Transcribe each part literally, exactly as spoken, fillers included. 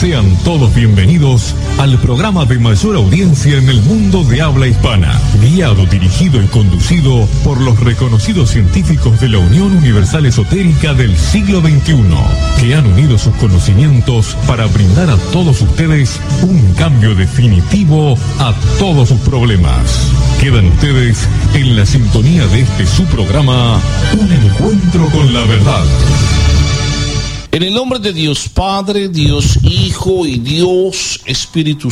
Sean todos bienvenidos al programa de mayor audiencia en el mundo de habla hispana, guiado, dirigido y conducido por los reconocidos científicos de la Unión Universal Esotérica del siglo veintiuno, que han unido sus conocimientos para brindar a todos ustedes un cambio definitivo a todos sus problemas. Quedan ustedes en la sintonía de este su programa, Un Encuentro con la Verdad. En el nombre de Dios Padre, Dios Hijo y Dios Espíritu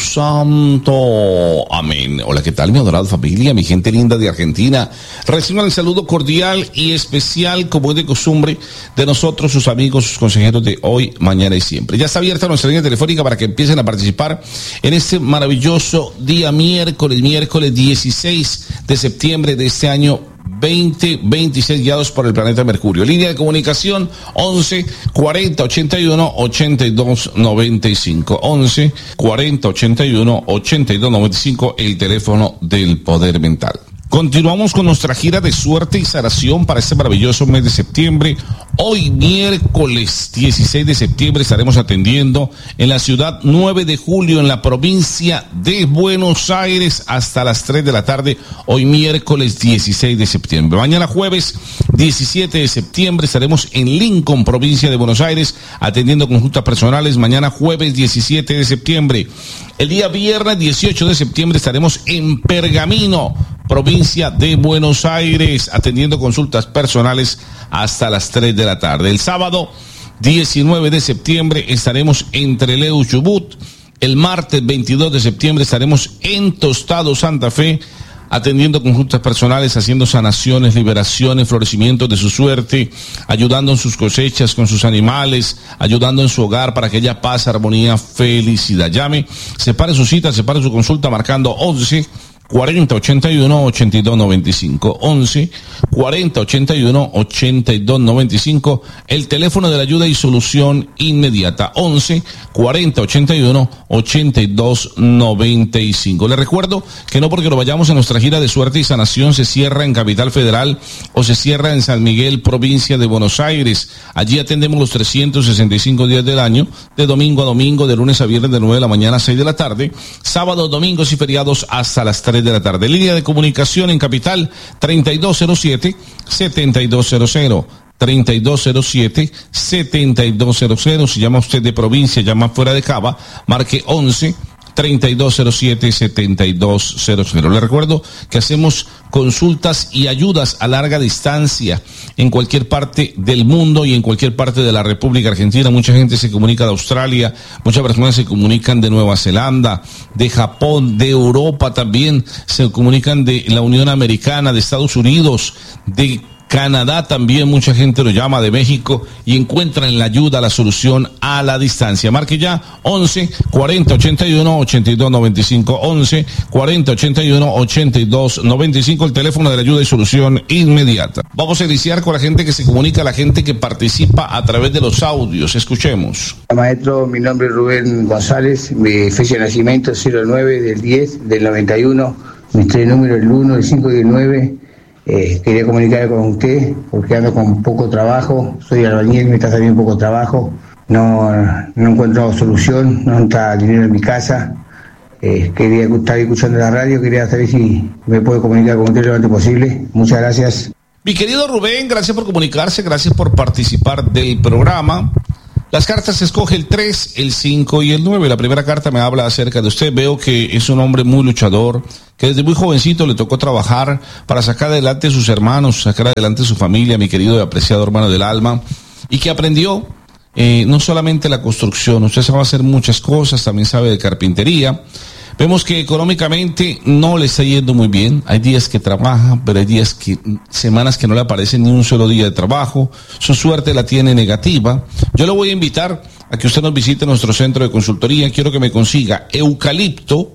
Santo. Amén. Hola, ¿qué tal, mi adorada familia, mi gente linda de Argentina? Reciban el saludo cordial y especial, como es de costumbre, de nosotros, sus amigos, sus consejeros de hoy, mañana y siempre. Ya está abierta nuestra línea telefónica para que empiecen a participar en este maravilloso día miércoles, miércoles dieciséis de septiembre de este año veinte veintiséis, guiados por el planeta Mercurio. Línea de comunicación once cuarenta ochenta y uno ochenta y dos noventa y cinco. once cuarenta ochenta y uno ochenta y dos noventa y cinco, el teléfono del poder mental. Continuamos con nuestra gira de suerte y sanación para este maravilloso mes de septiembre. Hoy, miércoles dieciséis de septiembre, estaremos atendiendo en la ciudad nueve de julio, en la provincia de Buenos Aires, hasta las tres de la tarde. Hoy, miércoles dieciséis de septiembre. Mañana, jueves diecisiete de septiembre, estaremos en Lincoln, provincia de Buenos Aires, atendiendo consultas personales. Mañana, jueves diecisiete de septiembre. El día viernes dieciocho de septiembre estaremos en Pergamino, provincia de Buenos Aires, atendiendo consultas personales hasta las tres de la tarde. El sábado diecinueve de septiembre estaremos en Trelew, Chubut. El martes veintidós de septiembre estaremos en Tostado, Santa Fe, atendiendo consultas personales, haciendo sanaciones, liberaciones, florecimientos de su suerte, ayudando en sus cosechas, con sus animales, ayudando en su hogar para que haya paz, armonía, felicidad. Llame, separe su cita, separe su consulta marcando once cuarenta ochenta y uno ochenta y dos noventa y cinco. once cuarenta ochenta y uno ochenta y dos noventa y cinco, el teléfono de la ayuda y solución inmediata. once cuarenta ochenta y uno ochenta y dos noventa y cinco. Les recuerdo que no porque lo vayamos a nuestra gira de suerte y sanación se cierra en Capital Federal o se cierra en San Miguel, provincia de Buenos Aires. Allí atendemos los trescientos sesenta y cinco días del año, de domingo a domingo, de lunes a viernes, de nueve de la mañana a seis de la tarde, sábados, domingos y feriados hasta las tres de la tarde. Línea de comunicación en Capital treinta y dos cero siete setenta y dos cero cero. treinta y dos cero siete setenta y dos cero cero. Si llama usted de provincia, llama fuera de Cava, marque once treinta y dos cero siete setenta y dos cero cero. Le recuerdo que hacemos consultas y ayudas a larga distancia en cualquier parte del mundo y en cualquier parte de la República Argentina. Mucha gente se comunica de Australia, muchas personas se comunican de Nueva Zelanda, de Japón, de Europa también, se comunican de la Unión Americana, de Estados Unidos, de Canadá también, mucha gente lo llama, de México, y encuentran la ayuda, la solución a la distancia. Marque ya once cuarenta ochenta y uno ochenta y dos noventa y cinco. once cuarenta ochenta y uno ochenta y dos noventa y cinco, el teléfono de la ayuda y solución inmediata. Vamos a iniciar con la gente que se comunica, la gente que participa a través de los audios. Escuchemos. Maestro, mi nombre es Rubén González, mi fecha de nacimiento cero nueve del diez del noventa y uno, mi tres número el uno, el cinco y el nueve. Eh, quería comunicar con usted porque ando con poco trabajo, soy albañil, me está saliendo poco trabajo, no, no encuentro solución, no entra dinero en mi casa. Eh, quería estar escuchando la radio, quería saber si me puedo comunicar con usted lo antes posible. Muchas gracias. Mi querido Rubén, gracias por comunicarse, gracias por participar del programa. Las cartas se escoge el tres, el cinco y el nueve. La primera carta me habla acerca de usted. Veo que es un hombre muy luchador, que desde muy jovencito le tocó trabajar para sacar adelante a sus hermanos, sacar adelante a su familia, mi querido y apreciado hermano del alma, y que aprendió eh, no solamente la construcción, usted sabe hacer muchas cosas, también sabe de carpintería. Vemos que económicamente no le está yendo muy bien. Hay días que trabaja, pero hay días que, semanas que no le aparece ni un solo día de trabajo. Su suerte la tiene negativa. Yo le voy a invitar a que usted nos visite nuestro centro de consultoría. Quiero que me consiga eucalipto,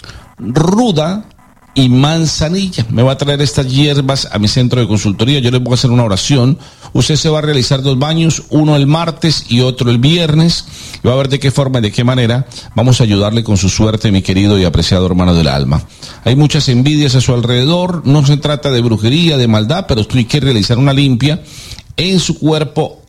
ruda y manzanilla. Me va a traer estas hierbas a mi centro de consultoría. Yo le voy a hacer una oración. Usted se va a realizar dos baños, uno el martes y otro el viernes, y va a ver de qué forma y de qué manera vamos a ayudarle con su suerte, mi querido y apreciado hermano del alma. Hay muchas envidias a su alrededor, no se trata de brujería, de maldad, pero usted hay que realizar una limpia en su cuerpo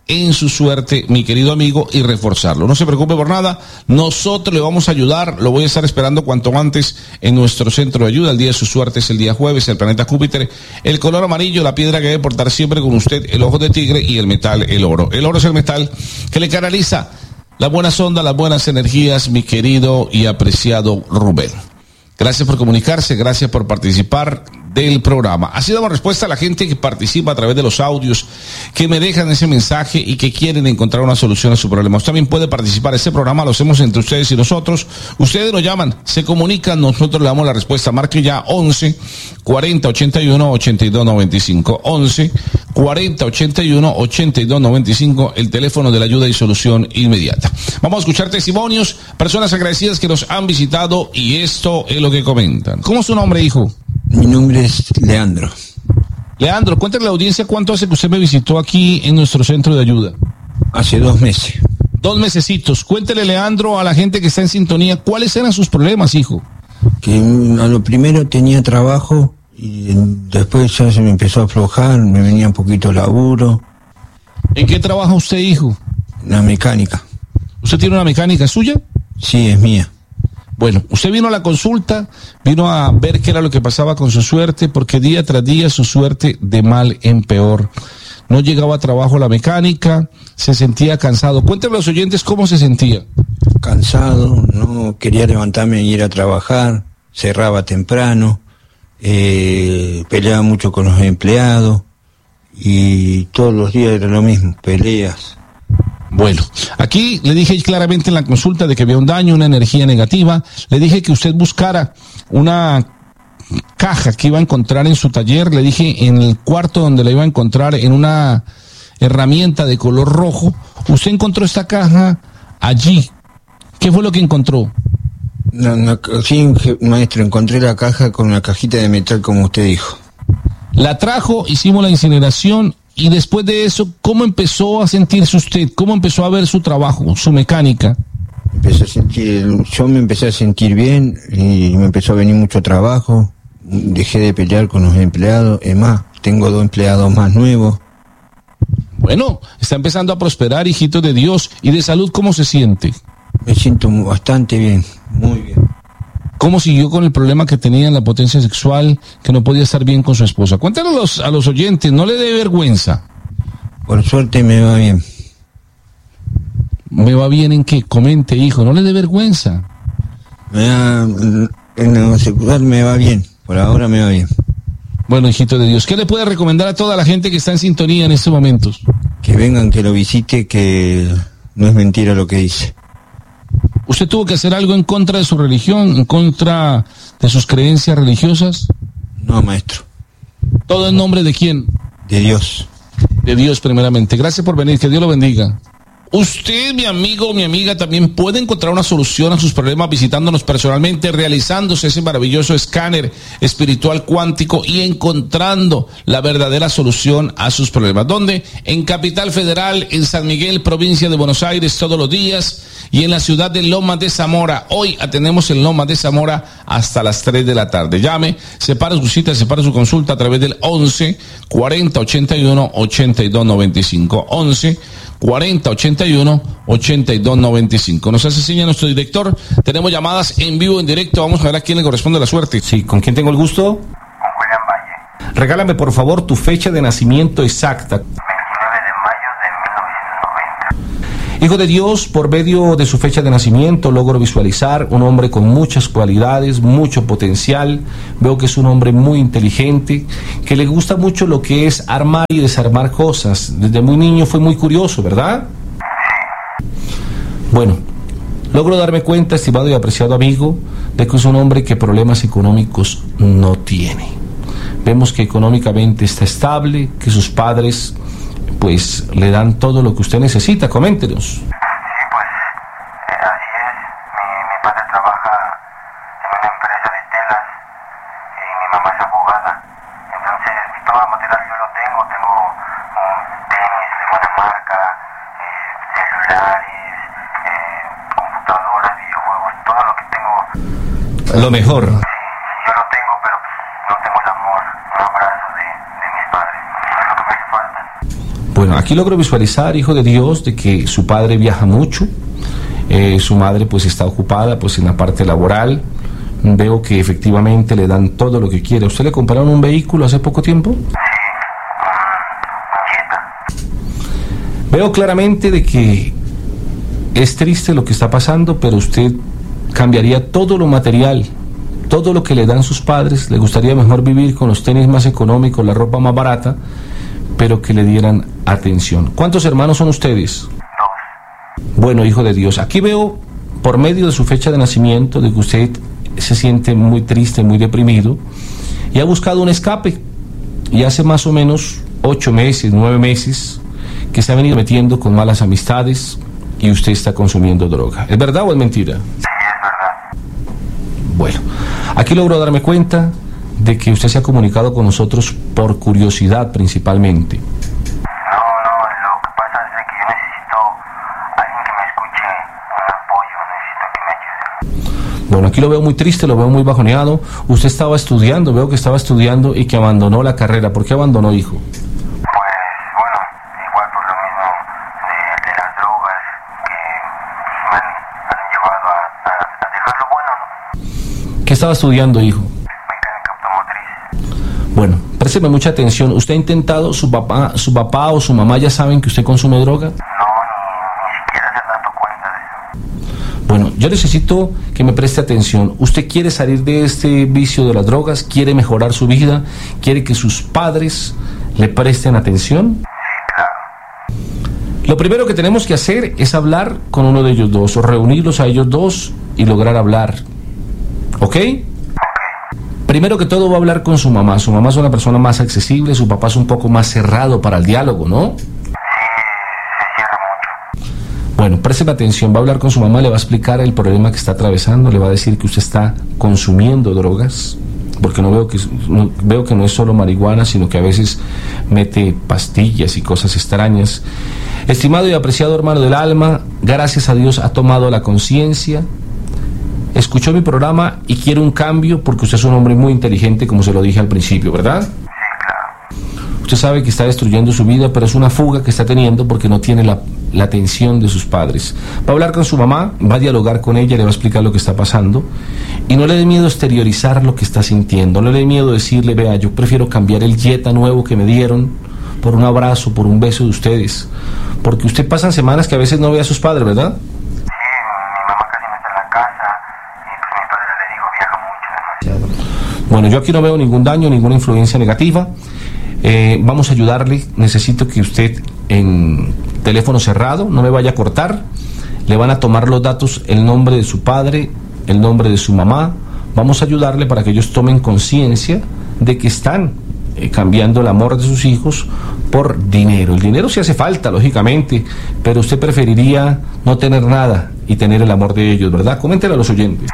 en su suerte, mi querido amigo, y reforzarlo. No se preocupe por nada, nosotros le vamos a ayudar, lo voy a estar esperando cuanto antes en nuestro centro de ayuda. El día de su suerte es el día jueves, el planeta Júpiter, el color amarillo, la piedra que debe portar siempre con usted, el ojo de tigre, y el metal, el oro. El oro es el metal que le canaliza las buenas ondas, las buenas energías, mi querido y apreciado Rubén. Gracias por comunicarse, gracias por participar del programa. Así damos respuesta a la gente que participa a través de los audios, que me dejan ese mensaje y que quieren encontrar una solución a su problema. Usted también puede participar en este programa, lo hacemos entre ustedes y nosotros. Ustedes nos llaman, se comunican, nosotros le damos la respuesta. Marque ya once cuarenta ochenta y uno ochenta y dos noventa y cinco. once cuarenta ochenta y uno ochenta y dos noventa y cinco, el teléfono de la ayuda y solución inmediata. Vamos a escuchar testimonios, personas agradecidas que nos han visitado, y esto es lo que comentan. ¿Cómo es su nombre, hijo? Mi nombre es Leandro. Leandro, cuéntale a la audiencia cuánto hace que usted me visitó aquí en nuestro centro de ayuda. Hace dos meses. Dos mesecitos. Cuéntele, Leandro, a la gente que está en sintonía, ¿cuáles eran sus problemas, hijo? Que a lo primero tenía trabajo y después ya se me empezó a aflojar, me venía un poquito laburo. ¿En qué trabaja usted, hijo? La mecánica. ¿Usted tiene una mecánica suya? Sí, es mía. Bueno, usted vino a la consulta, vino a ver qué era lo que pasaba con su suerte, porque día tras día su suerte de mal en peor. No llegaba a trabajo la mecánica, se sentía cansado. Cuéntame a los oyentes cómo se sentía. Cansado, no quería levantarme y ir a trabajar, cerraba temprano, eh, peleaba mucho con los empleados y todos los días era lo mismo, peleas. Bueno, aquí le dije claramente en la consulta de que había un daño, una energía negativa. Le dije que usted buscara una caja que iba a encontrar en su taller. Le dije en el cuarto donde la iba a encontrar, en una herramienta de color rojo. Usted encontró esta caja allí. ¿Qué fue lo que encontró? No, no, sí, maestro, encontré la caja con una cajita de metal como usted dijo. La trajo, hicimos la incineración. Y después de eso, ¿cómo empezó a sentirse usted? ¿Cómo empezó a ver su trabajo, su mecánica? Empecé a sentir, yo me empecé a sentir bien y me empezó a venir mucho trabajo. Dejé de pelear con los empleados. Es más, tengo dos empleados más nuevos. Bueno, está empezando a prosperar, hijito de Dios. ¿Y de salud cómo se siente? Me siento bastante bien, muy bien. ¿Cómo siguió con el problema que tenía en la potencia sexual, que no podía estar bien con su esposa? Cuéntanos a los, a los oyentes, no le dé vergüenza. Por suerte me va bien. ¿Me va bien en qué? Comente, hijo, no le dé vergüenza. Me va, en lo sexual me va bien, por ahora me va bien. Bueno, hijito de Dios, ¿qué le puede recomendar a toda la gente que está en sintonía en estos momentos? Que vengan, que lo visite, que no es mentira lo que dice. ¿Usted tuvo que hacer algo en contra de su religión, en contra de sus creencias religiosas? No, maestro. ¿Todo en nombre de quién? De Dios. De Dios primeramente. Gracias por venir, que Dios lo bendiga. Usted, mi amigo o mi amiga, también puede encontrar una solución a sus problemas visitándonos personalmente, realizándose ese maravilloso escáner espiritual cuántico y encontrando la verdadera solución a sus problemas. ¿Dónde? En Capital Federal, en San Miguel, provincia de Buenos Aires, todos los días, y en la ciudad de Lomas de Zamora. Hoy atendemos en Lomas de Zamora hasta las tres de la tarde. Llame, separe su cita, separe su consulta a través del once cuarenta ochenta y uno ochenta y dos noventa y cinco. once cuarenta ochenta y uno ochenta y dos noventa y cinco. Nos hace seña nuestro director. Tenemos llamadas en vivo, en directo. Vamos a ver a quién le corresponde la suerte. Sí, ¿con quién tengo el gusto? Con William Valle. Regálame por favor tu fecha de nacimiento exacta. veintinueve de mayo de mil novecientos noventa. Hijo de Dios, por medio de su fecha de nacimiento logro visualizar un hombre con muchas cualidades, mucho potencial. Veo que es un hombre muy inteligente, que le gusta mucho lo que es armar y desarmar cosas. Desde muy niño fue muy curioso, ¿verdad? Bueno, logro darme cuenta, estimado y apreciado amigo, de que es un hombre que problemas económicos no tiene. Vemos que económicamente está estable, que sus padres pues le dan todo lo que usted necesita. Coméntenos. Sí, pues eh, así es. Mi, mi padre trabaja en una empresa de telas y mi mamá es abogada. Entonces todo el material yo lo tengo. Tengo um, tenis de buena marca, eh, celulares, eh, computadoras, videojuegos, todo lo que tengo. Lo mejor. Sí, yo lo tengo, pero no tengo el amor, un abrazo de, de mis padres. Es lo que me hace falta. Bueno, aquí logro visualizar, hijo de Dios, de que su padre viaja mucho, eh, su madre pues está ocupada pues en la parte laboral. Veo que efectivamente le dan todo lo que quiere. ¿Usted le compraron un vehículo hace poco tiempo? Veo claramente de que es triste lo que está pasando, pero usted cambiaría todo lo material, todo lo que le dan sus padres. Le gustaría mejor vivir con los tenis más económicos, la ropa más barata, pero que le dieran atención. ¿Cuántos hermanos son ustedes? Dos. Bueno, hijo de Dios, aquí veo por medio de su fecha de nacimiento de que usted se siente muy triste, muy deprimido y ha buscado un escape. Y hace más o menos ocho meses, nueve meses que se ha venido metiendo con malas amistades y usted está consumiendo droga. ¿Es verdad o es mentira? Sí, es verdad. Bueno, aquí logro darme cuenta de que usted se ha comunicado con nosotros por curiosidad principalmente. No, no, lo que pasa es de que yo necesito alguien que me escuche, un apoyo, necesito que me ayude. Bueno, aquí lo veo muy triste, lo veo muy bajoneado. Usted estaba estudiando, veo que estaba estudiando y que abandonó la carrera. ¿Por qué abandonó, hijo? Pues, bueno, igual por lo mismo de, de las drogas que me han, han llevado a, a, a dejar lo bueno, ¿no? ¿Qué estaba estudiando, hijo? Mecánica automotriz. Bueno, présteme mucha atención. ¿Usted ha intentado, su papá, su papá o su mamá ya saben que usted consume droga? No, ni, ni siquiera se han dado cuenta de eso. Bueno, yo necesito que me preste atención. ¿Usted quiere salir de este vicio de las drogas? ¿Quiere mejorar su vida? ¿Quiere que sus padres le presten atención? Sí, claro. Lo primero que tenemos que hacer es hablar con uno de ellos dos, o reunirlos a ellos dos y lograr hablar. ¿Ok? Primero que todo va a hablar con su mamá. Su mamá es una persona más accesible, su papá es un poco más cerrado para el diálogo, ¿no? Sí, se cierra mucho. Bueno, présteme atención, va a hablar con su mamá, le va a explicar el problema que está atravesando, le va a decir que usted está consumiendo drogas, porque no veo que, no, veo que no es solo marihuana, sino que a veces mete pastillas y cosas extrañas. Estimado y apreciado hermano del alma, gracias a Dios ha tomado la conciencia, escuchó mi programa y quiere un cambio porque usted es un hombre muy inteligente, como se lo dije al principio, ¿verdad? Sí, claro. Usted sabe que está destruyendo su vida, pero es una fuga que está teniendo porque no tiene la, la atención de sus padres. Va a hablar con su mamá, va a dialogar con ella, le va a explicar lo que está pasando. Y no le dé miedo exteriorizar lo que está sintiendo, no le dé miedo decirle, vea, yo prefiero cambiar el Jetta nuevo que me dieron por un abrazo, por un beso de ustedes. Porque usted pasan semanas que a veces no ve a sus padres, ¿verdad? Bueno, yo aquí no veo ningún daño, ninguna influencia negativa. Eh, vamos a ayudarle. Necesito que usted en teléfono cerrado, no me vaya a cortar. Le van a tomar los datos, el nombre de su padre, el nombre de su mamá. Vamos a ayudarle para que ellos tomen conciencia de que están eh, cambiando el amor de sus hijos por dinero. El dinero sí hace falta, lógicamente, pero usted preferiría no tener nada y tener el amor de ellos, ¿verdad? Coméntele a los oyentes.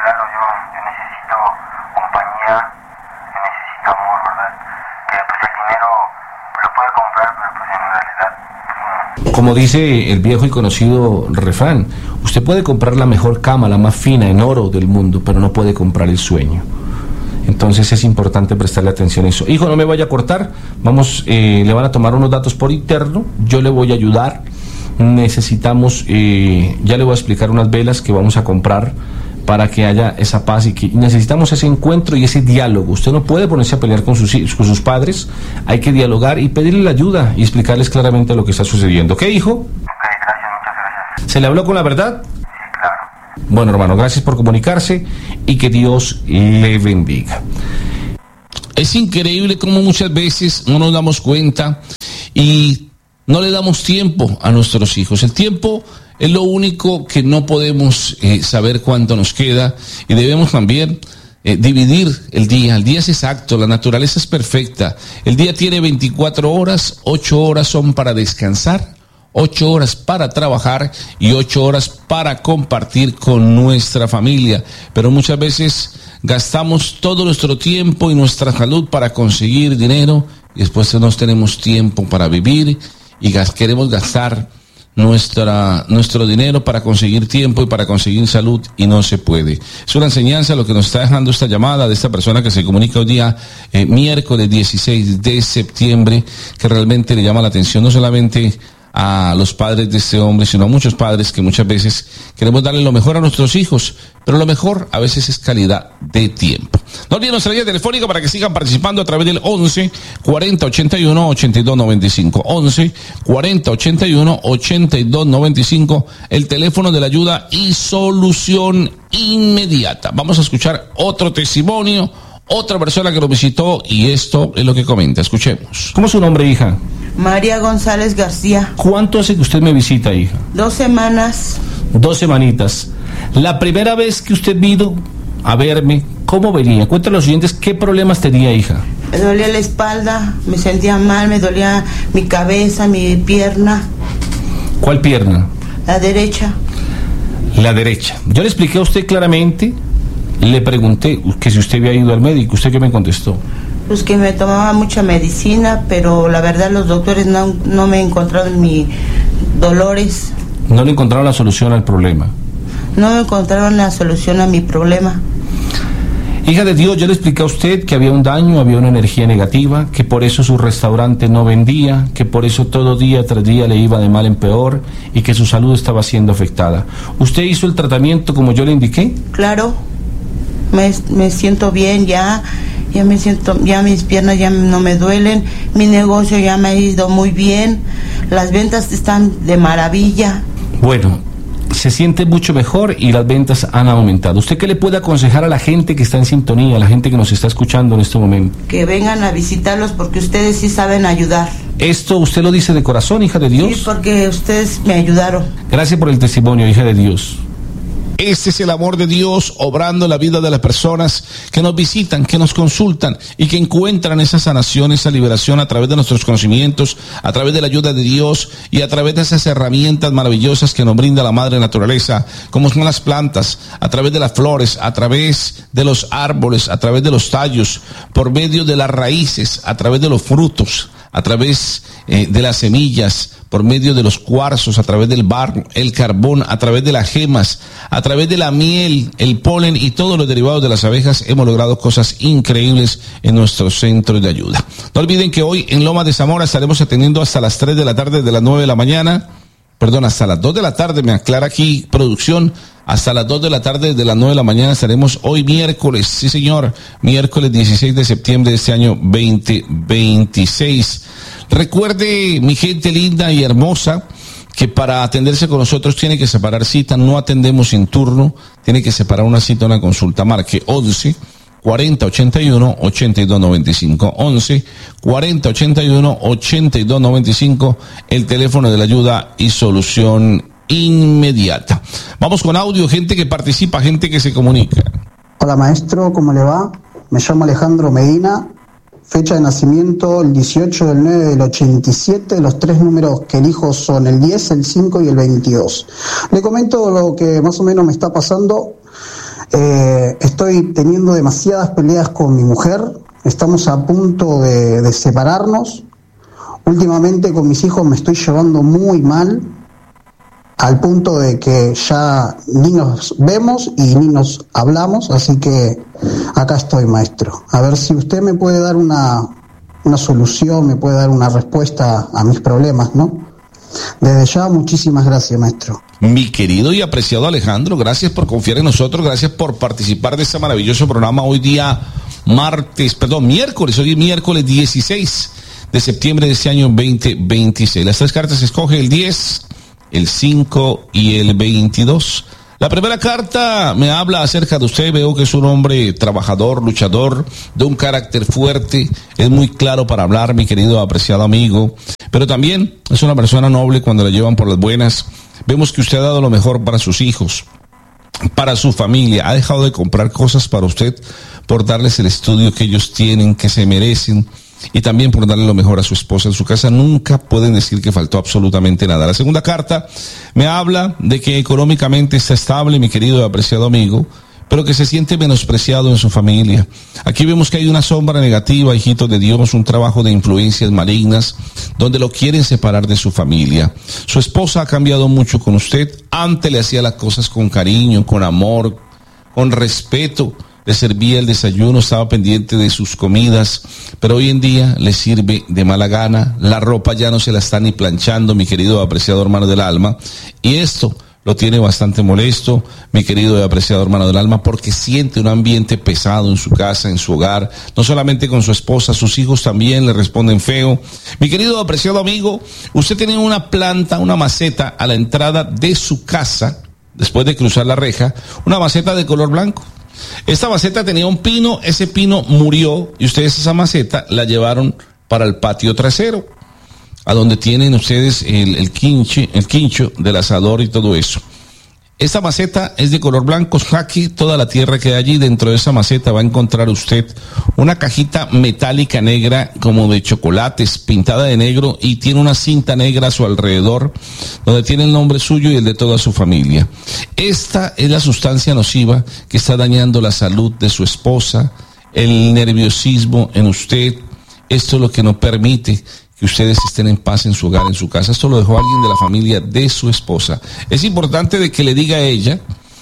Como dice el viejo y conocido refrán, usted puede comprar la mejor cama, la más fina, en oro del mundo, pero no puede comprar el sueño. Entonces es importante prestarle atención a eso. Hijo, no me vaya a cortar, vamos, eh, le van a tomar unos datos por interno, yo le voy a ayudar. Necesitamos, eh, ya le voy a explicar unas velas que vamos a comprar para que haya esa paz y que necesitamos ese encuentro y ese diálogo. Usted no puede ponerse a pelear con sus, con sus padres, hay que dialogar y pedirle la ayuda y explicarles claramente lo que está sucediendo. ¿Ok, hijo? Ok, gracias, muchas gracias. ¿Se le habló con la verdad? Sí, claro. Bueno, hermano, gracias por comunicarse y que Dios le bendiga. Es increíble cómo muchas veces no nos damos cuenta y no le damos tiempo a nuestros hijos. El tiempo es lo único que no podemos eh, saber cuánto nos queda y debemos también eh, dividir el día. El día es exacto, la naturaleza es perfecta. El día tiene veinticuatro horas, ocho horas son para descansar, ocho horas para trabajar y ocho horas para compartir con nuestra familia. Pero muchas veces gastamos todo nuestro tiempo y nuestra salud para conseguir dinero y después no tenemos tiempo para vivir y gas- queremos gastar nuestra, nuestro dinero para conseguir tiempo y para conseguir salud y no se puede. Es una enseñanza lo que nos está dejando esta llamada de esta persona que se comunica hoy día, eh, miércoles dieciséis de septiembre, que realmente le llama la atención no solamente a los padres de este hombre, sino a muchos padres que muchas veces queremos darle lo mejor a nuestros hijos, pero lo mejor a veces es calidad de tiempo. No olviden nuestra línea telefónica para que sigan participando a través del once cuarenta ochenta y uno ochenta y dos noventa y cinco, once cuarenta ochenta y uno ochenta y dos noventa y cinco, el teléfono de la ayuda y solución inmediata. Vamos a escuchar otro testimonio, otra persona que nos visitó, y esto es lo que comenta. Escuchemos. ¿Cómo es su nombre, hija? María González García. ¿Cuánto hace que usted me visita, hija? Dos semanas. Dos semanitas. La primera vez que usted vino a verme, ¿cómo venía? Cuéntale a los oyentes qué problemas tenía, hija. Me dolía la espalda, me sentía mal, me dolía mi cabeza, mi pierna. ¿Cuál pierna? La derecha. La derecha. Yo le expliqué a usted claramente, le pregunté que si usted había ido al médico. ¿Usted qué me contestó? Pues que me tomaba mucha medicina, pero la verdad los doctores no, no me encontraron mis dolores. No le encontraron la solución al problema. No me encontraron la solución a mi problema. Hija de Dios, yo le expliqué a usted que había un daño, había una energía negativa, que por eso su restaurante no vendía, que por eso todo día tras día le iba de mal en peor y que su salud estaba siendo afectada. ¿Usted hizo el tratamiento como yo le indiqué? Claro, me, me siento bien ya. Ya me siento, ya mis piernas ya no me duelen, mi negocio ya me ha ido muy bien, las ventas están de maravilla. Bueno, se siente mucho mejor y las ventas han aumentado. ¿Usted qué le puede aconsejar a la gente que está en sintonía, a la gente que nos está escuchando en este momento? Que vengan a visitarlos porque ustedes sí saben ayudar. ¿Esto usted lo dice de corazón, hija de Dios? Sí, porque ustedes me ayudaron. Gracias por el testimonio, hija de Dios. Este es el amor de Dios obrando en la vida de las personas que nos visitan, que nos consultan y que encuentran esa sanación, esa liberación a través de nuestros conocimientos, a través de la ayuda de Dios y a través de esas herramientas maravillosas que nos brinda la madre naturaleza, como son las plantas, a través de las flores, a través de los árboles, a través de los tallos, por medio de las raíces, a través de los frutos, a través eh, de las semillas, por medio de los cuarzos, a través del barro, el carbón, a través de las gemas, a través de la miel, el polen y todos los derivados de las abejas, hemos logrado cosas increíbles en nuestro centro de ayuda. No olviden que hoy en Loma de Zamora estaremos atendiendo hasta las tres de la tarde, de las nueve de la mañana, perdón, hasta las dos de la tarde, me aclara aquí producción, hasta las dos de la tarde, de las nueve de la mañana estaremos hoy miércoles, sí señor, miércoles dieciséis de septiembre de este año veinte veintiséis. Recuerde, mi gente linda y hermosa, que para atenderse con nosotros tiene que separar cita, no atendemos sin turno, tiene que separar una cita, una consulta, marque once cuarenta ochenta y uno ochenta y dos noventa y cinco, once cuarenta ochenta y uno ochenta y dos noventa y cinco, el teléfono de la ayuda y solución inmediata. Vamos con audio, gente que participa, gente que se comunica. Hola maestro, ¿cómo le va? Me llamo Alejandro Medina, fecha de nacimiento el dieciocho del nueve del ochenta y siete, los tres números que elijo son el diez, el cinco y el veintidós. Le comento lo que más o menos me está pasando. Eh, estoy teniendo demasiadas peleas con mi mujer, estamos a punto de, de separarnos. Últimamente con mis hijos me estoy llevando muy mal, al punto de que ya ni nos vemos y ni nos hablamos, así que acá estoy, maestro. A ver si usted me puede dar una, una solución, me puede dar una respuesta a mis problemas, ¿no? Desde ya, muchísimas gracias, maestro. Mi querido y apreciado Alejandro, gracias por confiar en nosotros, gracias por participar de este maravilloso programa hoy día martes, perdón, miércoles, hoy es miércoles dieciséis de septiembre de este año veinte veintiséis. Las tres cartas se escoge el diez, el cinco y el veintidós. La primera carta me habla acerca de usted. Veo que es un hombre trabajador, luchador, de un carácter fuerte, es muy claro para hablar, mi querido apreciado amigo, pero también es una persona noble cuando la llevan por las buenas. Vemos que usted ha dado lo mejor para sus hijos, para su familia, ha dejado de comprar cosas para usted por darles el estudio que ellos tienen, que se merecen, y también por darle lo mejor a su esposa. En su casa nunca pueden decir que faltó absolutamente nada. La segunda carta me habla de que económicamente está estable, mi querido y apreciado amigo, pero que se siente menospreciado en su familia. Aquí vemos que hay una sombra negativa, hijito de Dios, un trabajo de influencias malignas, donde lo quieren separar de su familia. Su esposa ha cambiado mucho con usted. Antes le hacía las cosas con cariño, con amor, con respeto. Le servía el desayuno, estaba pendiente de sus comidas, pero hoy en día le sirve de mala gana. La ropa ya no se la está ni planchando, mi querido apreciado hermano del alma, y esto lo tiene bastante molesto, mi querido y apreciado hermano del alma, porque siente un ambiente pesado en su casa, en su hogar, no solamente con su esposa, sus hijos también le responden feo. Mi querido y apreciado amigo, usted tiene una planta, una maceta a la entrada de su casa, después de cruzar la reja, una maceta de color blanco. Esta maceta tenía un pino, ese pino murió y ustedes esa maceta la llevaron para el patio trasero, a donde tienen ustedes el, el quinche, el quincho del asador y todo eso. Esta maceta es de color blanco, aquí toda la tierra que hay allí, dentro de esa maceta va a encontrar usted una cajita metálica negra como de chocolates, pintada de negro, y tiene una cinta negra a su alrededor, donde tiene el nombre suyo y el de toda su familia. Esta es la sustancia nociva que está dañando la salud de su esposa, el nerviosismo en usted. Esto es lo que no permite que ustedes estén en paz en su hogar, en su casa. Esto lo dejó alguien de la familia de su esposa. Es importante de que le diga a ella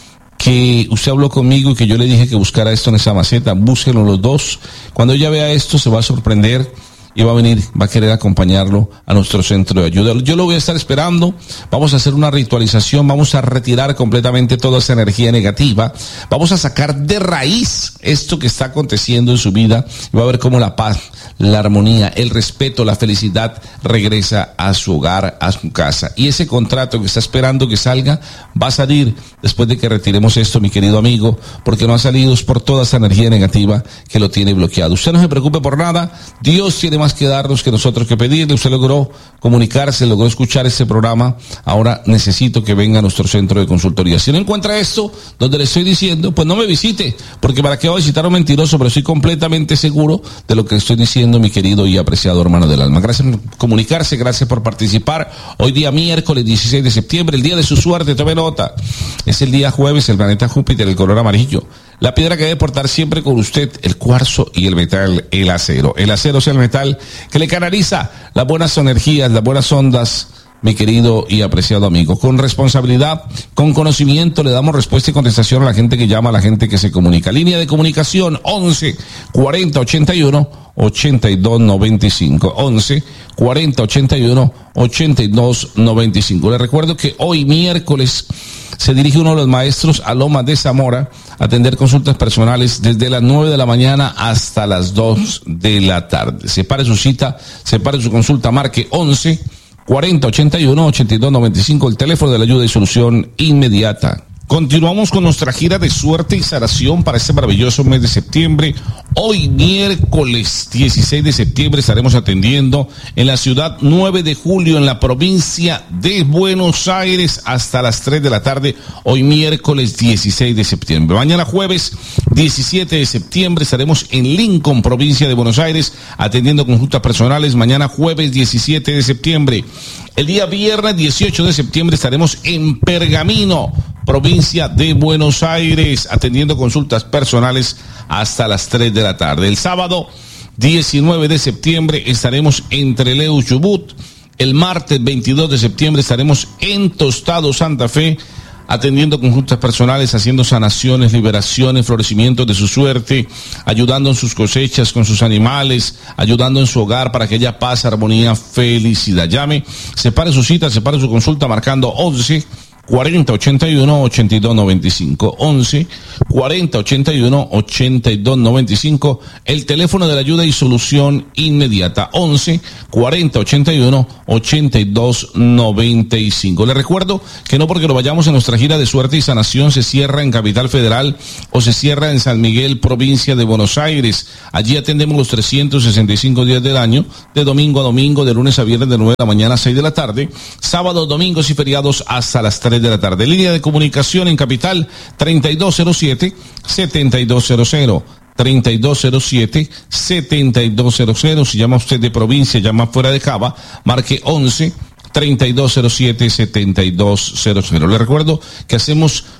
que usted habló conmigo y que yo le dije que buscara esto en esa maceta. Búsquenlo los dos. Cuando ella vea esto se va a sorprender y va a venir, va a querer acompañarlo a nuestro centro de ayuda. Yo lo voy a estar esperando. Vamos a hacer una ritualización, vamos a retirar completamente toda esa energía negativa, vamos a sacar de raíz esto que está aconteciendo en su vida y va a ver cómo la paz, la armonía, el respeto, la felicidad regresa a su hogar, a su casa. Y ese contrato que está esperando que salga, va a salir después de que retiremos esto, mi querido amigo, porque no ha salido por toda esa energía negativa que lo tiene bloqueado. Usted no se preocupe por nada, Dios tiene más que darnos que nosotros que pedirle. Usted logró comunicarse, logró escuchar este programa, ahora necesito que venga a nuestro centro de consultoría. Si no encuentra esto donde le estoy diciendo, pues no me visite, porque para qué va a visitar a un mentiroso, pero estoy completamente seguro de lo que estoy diciendo, mi querido y apreciado hermano del alma. Gracias por comunicarse, gracias por participar. Hoy día miércoles dieciséis de septiembre, el día de su suerte, tome nota, es el día jueves, el planeta Júpiter, el color amarillo. La piedra que debe portar siempre con usted, el cuarzo, y el metal, el acero. El acero es el metal que le canaliza las buenas energías, las buenas ondas, mi querido y apreciado amigo. Con responsabilidad, con conocimiento, le damos respuesta y contestación a la gente que llama, a la gente que se comunica. Línea de comunicación once cuarenta ochenta y uno ochenta y dos noventa y cinco. once cuarenta ochenta y uno ochenta y dos noventa y cinco. Le recuerdo que hoy miércoles se dirige uno de los maestros a Lomas de Zamora a atender consultas personales desde las nueve de la mañana hasta las dos de la tarde. Separe su cita, separe su consulta, marque once cuarenta ochenta y uno ochenta y dos noventa y cinco, el teléfono de la ayuda y solución inmediata. Continuamos con nuestra gira de suerte y sanación para este maravilloso mes de septiembre. Hoy miércoles dieciséis de septiembre estaremos atendiendo en la ciudad nueve de julio, en la provincia de Buenos Aires, hasta las tres de la tarde. Hoy miércoles dieciséis de septiembre. Mañana jueves diecisiete de septiembre estaremos en Lincoln, provincia de Buenos Aires, atendiendo consultas personales. Mañana jueves diecisiete de septiembre. El día viernes dieciocho de septiembre estaremos en Pergamino, provincia de Buenos Aires, atendiendo consultas personales hasta las tres de la tarde. El sábado diecinueve de septiembre estaremos en Trelew, Chubut. El martes veintidós de septiembre estaremos en Tostado, Santa Fe, atendiendo consultas personales, haciendo sanaciones, liberaciones, florecimientos de su suerte, ayudando en sus cosechas, con sus animales, ayudando en su hogar para que haya paz, armonía, felicidad. Llame, separe su cita, separe su consulta marcando once cuarenta ochenta y uno ochenta y dos noventa y cinco. once cuarenta ochenta y uno ochenta y dos noventa y cinco. El teléfono de la ayuda y solución inmediata. once cuarenta ochenta y uno ochenta y dos noventa y cinco. Le recuerdo que no porque lo vayamos en nuestra gira de suerte y sanación se cierra en Capital Federal o se cierra en San Miguel, provincia de Buenos Aires. Allí atendemos los trescientos sesenta y cinco días del año, de domingo a domingo, de lunes a viernes, de nueve de la mañana a seis de la tarde, sábados, domingos y feriados hasta las tres de la tarde. Línea de comunicación en Capital treinta y dos cero siete setenta y dos cero cero. treinta y dos cero siete setenta y dos cero cero. Si llama usted de provincia, llama fuera de Cava, marque once treinta y dos cero siete setenta y dos cero cero. Le recuerdo que hacemos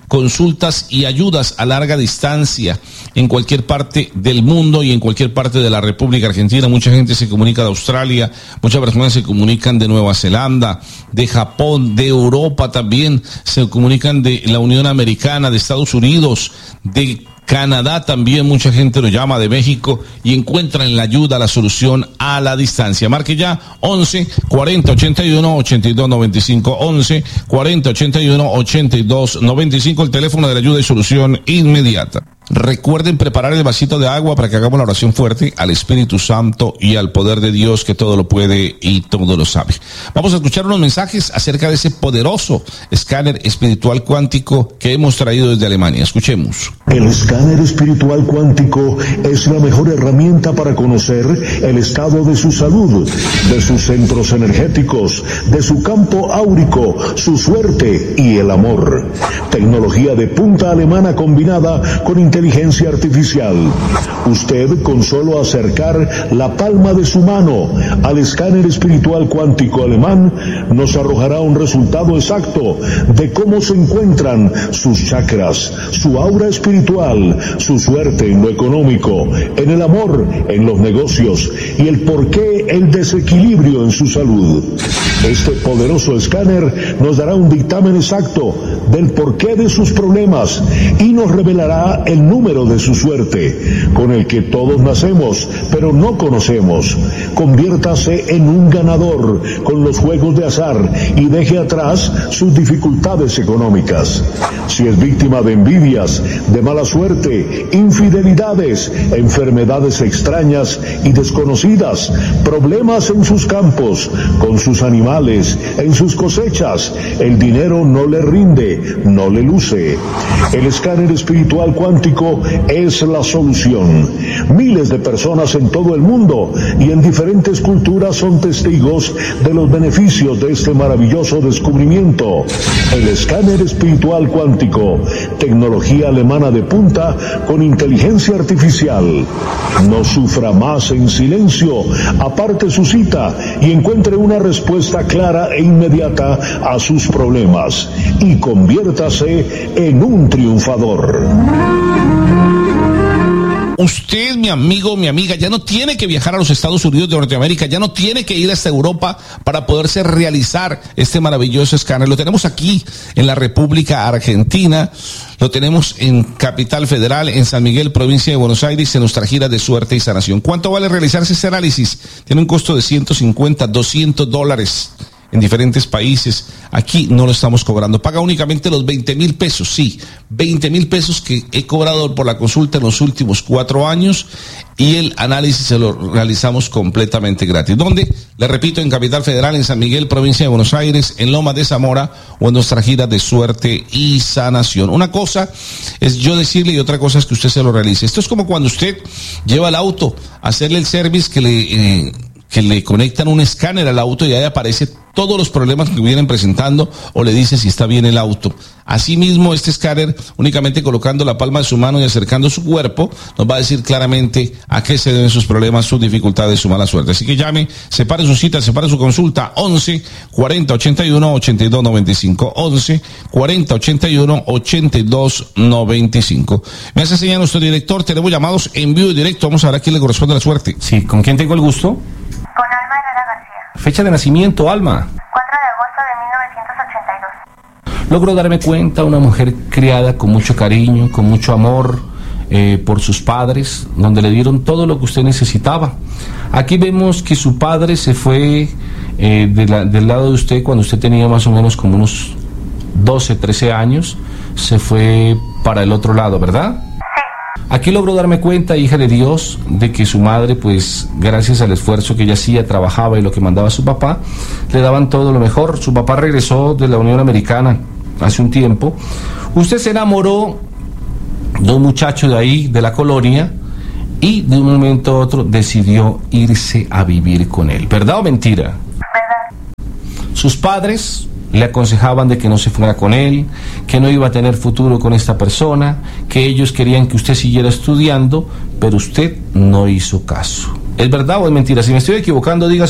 consultas y ayudas a larga distancia en cualquier parte del mundo y en cualquier parte de la República Argentina. Mucha gente se comunica de Australia, muchas personas se comunican de Nueva Zelanda, de Japón, de Europa también, se comunican de la Unión Americana, de Estados Unidos, de Canadá también, mucha gente lo llama, de México, y encuentran la ayuda, la solución a la distancia. Marque ya once cuarenta ochenta y uno ochenta y dos noventa y cinco, once cuarenta ochenta y uno ochenta y dos noventa y cinco, el teléfono de la ayuda y solución inmediata. Recuerden preparar el vasito de agua para que hagamos la oración fuerte al Espíritu Santo y al poder de Dios que todo lo puede y todo lo sabe. Vamos a escuchar unos mensajes acerca de ese poderoso escáner espiritual cuántico que hemos traído desde Alemania. Escuchemos. El escáner espiritual cuántico es la mejor herramienta para conocer el estado de su salud, de sus centros energéticos, de su campo áurico, su suerte y el amor. Tecnología de punta alemana combinada con inteligencia inteligencia artificial. Usted, con solo acercar la palma de su mano al escáner espiritual cuántico alemán, nos arrojará un resultado exacto de cómo se encuentran sus chakras, su aura espiritual, su suerte en lo económico, en el amor, en los negocios y el porqué el desequilibrio en su salud. Este poderoso escáner nos dará un dictamen exacto del porqué de sus problemas y nos revelará el número de su suerte, con el que todos nacemos, pero no conocemos. Conviértase en un ganador con los juegos de azar y deje atrás sus dificultades económicas. Si es víctima de envidias, de mala suerte, infidelidades, enfermedades extrañas y desconocidas, problemas en sus campos, con sus animales, en sus cosechas, el dinero no le rinde, no le luce. El escáner espiritual cuántico es la solución. Miles de personas en todo el mundo y en diferentes culturas son testigos de los beneficios de este maravilloso descubrimiento. El escáner espiritual cuántico, tecnología alemana de punta con inteligencia artificial. No sufra más en silencio, aparte su cita y encuentre una respuesta clara e inmediata a sus problemas y conviértase en un triunfador. Usted, mi amigo, mi amiga, ya no tiene que viajar a los Estados Unidos de Norteamérica, ya no tiene que ir hasta Europa para poderse realizar este maravilloso escáner. Lo tenemos aquí en la República Argentina, lo tenemos en Capital Federal, en San Miguel, provincia de Buenos Aires, en nuestra gira de suerte y sanación. ¿Cuánto vale realizarse este análisis? Tiene un costo de ciento cincuenta, doscientos dólares. En diferentes países, aquí no lo estamos cobrando, paga únicamente los veinte mil pesos, sí, veinte mil pesos que he cobrado por la consulta en los últimos cuatro años y el análisis se lo realizamos completamente gratis. ¿Dónde? Le repito, en Capital Federal, en San Miguel, provincia de Buenos Aires, en Lomas de Zamora o en nuestra gira de suerte y sanación. Una cosa es yo decirle y otra cosa es que usted se lo realice. Esto es como cuando usted lleva el auto a hacerle el service que le... Eh, que le conectan un escáner al auto y ahí aparece todos los problemas que vienen presentando o le dice si está bien el auto. Asimismo, este escáner, únicamente colocando la palma de su mano y acercando su cuerpo, nos va a decir claramente a qué se deben sus problemas, sus dificultades, su mala suerte. Así que llame, separe su cita, separe su consulta, once cuarenta ochenta y uno ochenta y dos noventa y cinco, once cuarenta ochenta y uno ochenta y dos noventa y cinco. Me hace señal nuestro director, tenemos llamados en vivo y directo, vamos a ver a quién le corresponde la suerte. Sí, ¿con quién tengo el gusto? Con Alma Herrera García. Fecha de nacimiento, Alma. cuatro de agosto de mil novecientos ochenta y dos. Logro darme cuenta, una mujer criada con mucho cariño, con mucho amor eh, por sus padres, donde le dieron todo lo que usted necesitaba. Aquí vemos que su padre se fue eh, de la, del lado de usted cuando usted tenía más o menos como unos doce, trece años, se fue para el otro lado, ¿verdad? Aquí logró darme cuenta, hija de Dios, de que su madre, pues, gracias al esfuerzo que ella hacía, trabajaba y lo que mandaba a su papá, le daban todo lo mejor. Su papá regresó de la Unión Americana hace un tiempo. Usted se enamoró de un muchacho de ahí, de la colonia, y de un momento a otro decidió irse a vivir con él. ¿Verdad o mentira? ¿Verdad? Sus padres le aconsejaban de que no se fuera con él, que no iba a tener futuro con esta persona, que ellos querían que usted siguiera estudiando, pero usted no hizo caso. ¿Es verdad o es mentira? Si me estoy equivocando, diga.